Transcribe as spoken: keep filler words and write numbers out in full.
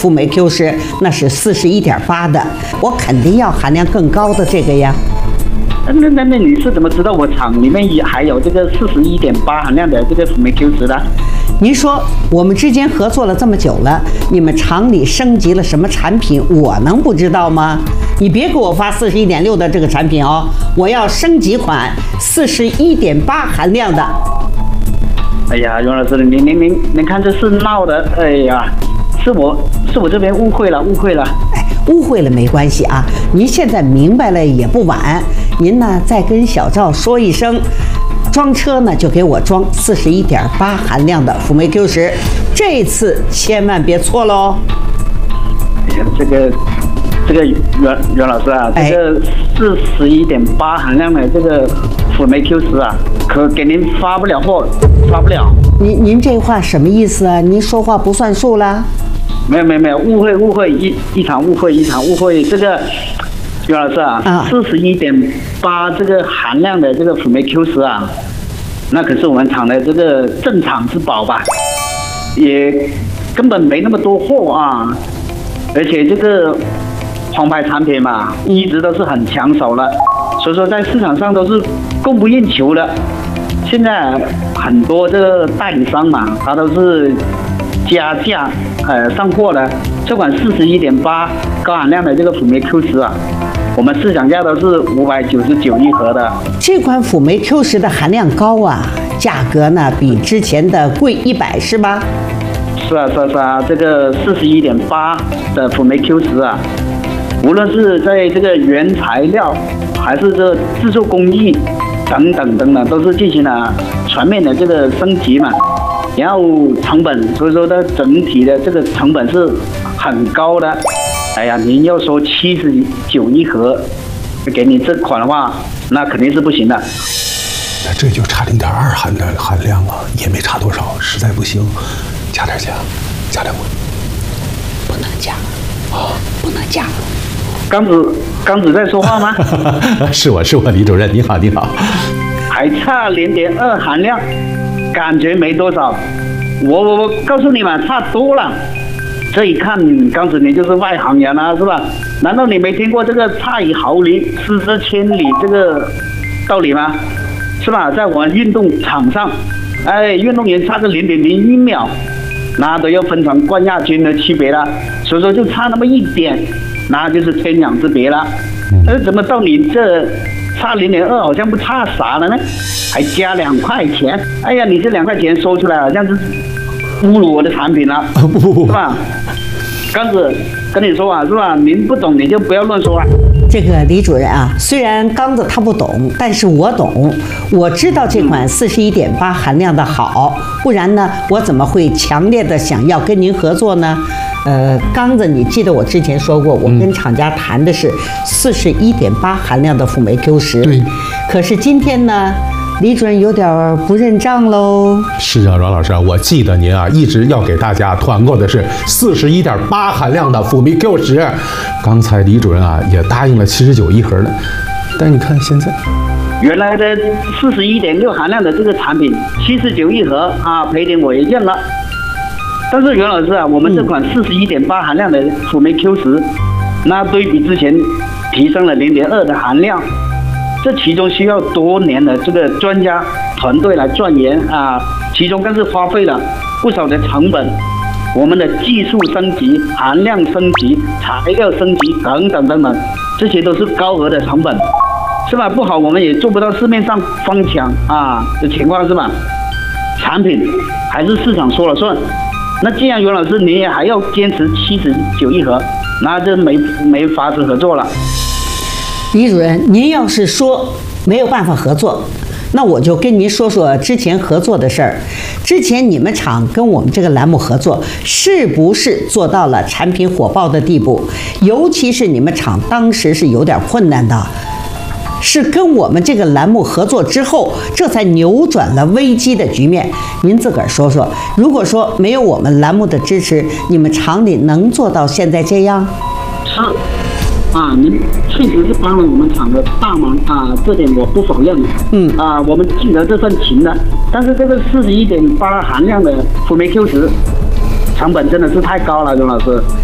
辅酶 Q 十那是四十一点八的，我肯定要含量更高的这个呀。 那那那你是怎么知道我厂里面也还有这个四十一点八含量的这个辅酶 Q 十的？ 您说我们之间合作了这么久了，你们厂里升级了什么产品，我能不知道吗？你别给我发四十一点六的这个产品哦，我要升级款四十一点八含量的。 哎呀，袁老师，您您您您看这是闹的，哎呀，是我是我这边误会了，误会了。 哎，误会了没关系啊，您现在明白了也不晚。您呢再跟小赵说一声，装车呢就给我装四十一点八含量的辅酶 Q 十，这次千万别错喽。 哎呀，这个这个袁袁老师啊，这个四十一点八含量的这个辅酶 Q 十啊，可给您发不了货，发不了。 您您这话什么意思啊？您说话不算数啦？ 没有没有没有，误会误会一一场误会一场误会。这个袁老师啊，四十一点八这个含量的这个辅酶 Q 十啊，那可是我们厂的这个镇厂之宝吧，也根本没那么多货啊，而且这个黄牌产品嘛，一直都是很抢手了，所以说在市场上都是供不应求的。现在很多这个代理商嘛，他都是加价呃上货的。这款四十一点八高含量的这个辅酶 Q 十啊，我们市场价都是五百九十九一盒的。 这款辅酶 Q 十的含量高啊，价格呢比之前的贵一百是吧？ 是啊是啊是啊，这个四十一点八的辅酶 Q 十啊，无论是在这个原材料还是这制作工艺等等等等，都是进行了全面的这个升级嘛。然后成本，所以说它整体的这个成本是很高的。哎呀，您要说七十九一盒给你这款的话，那肯定是不行的。 那这就差零点二含的含量啊，也没差多少，实在不行，加点价，加两回。 不能加啊，不能加。 刚子，刚子在说话吗？ 是我是我，李主任，你好，你好。 还差零点二含量。感觉没多少，我我我告诉你们，差多了。这一看，刚子你就是外行人啊，是吧？难道你没听过这个差一毫厘，失之千里这个道理吗？是吧？在我们运动场上，哎，运动员差个零点零一秒，那都要分成冠亚军的区别了。所以说，就差那么一点，那就是天壤之别了。呃，怎么到你这？差零点二好像不差啥了呢，还加两块钱。哎呀，你这两块钱说出来好像是侮辱我的产品了， 不不不， 是吧？刚子跟你说啊，是吧？您不懂你就不要乱说啊。 这个李主任啊，虽然刚子他不懂，但是我懂，我知道这款四十一点八含量的好，不然呢，我怎么会强烈的想要跟您合作呢？呃，刚子，你记得我之前说过，我跟厂家谈的是四十一点八含量的辅酶 Q 十。 对。 可是今天呢，李主任有点不认账喽。 是啊，阮老师啊，我记得您啊一直要给大家团购的是四十一点八含量的辅酶 Q 十。刚才李主任啊也答应了七十九一盒的，但你看现在， 原来的四十一点六含量的这个产品，七十九一盒啊，赔点我也认了。但是袁老师啊，我们这款四十一点八含量的辅酶 Q 十，那对比之前提升了零点二的含量，这其中需要多年的这个专家团队来钻研啊，其中更是花费了不少的成本。我们的技术升级、含量升级、材料升级等等等等，这些都是高额的成本，是吧？不好，我们也做不到市面上疯抢啊的情况，是吧？产品还是市场说了算。那既然袁老师你也还要坚持七十九一盒，那这没没法子合作了。 李主任，您要是说没有办法合作，那我就跟您说说之前合作的事儿。之前你们厂跟我们这个栏目合作，是不是做到了产品火爆的地步？尤其是你们厂当时是有点困难的。是跟我们这个栏目合作之后，这才扭转了危机的局面。您自个儿说说，如果说没有我们栏目的支持，你们厂里能做到现在这样？ 是，啊，您确实是帮了我们厂的大忙啊，这点我不否认。嗯，啊，我们尽了这份情的。但是这个四十一点八含量的辅酶 Q 十，成本真的是太高了，刘老师。